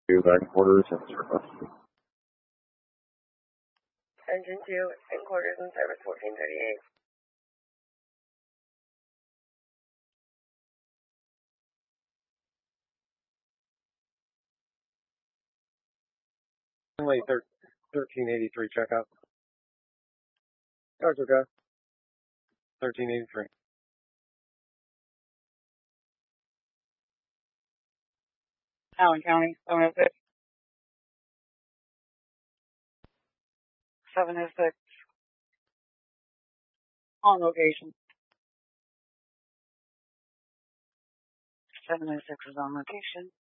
Headquarters and service. Engine 2, headquarters and service 1438. Only 1383 checkout. Cards are good. 1383. Allen County, 706. 706. On location. 706 is on location.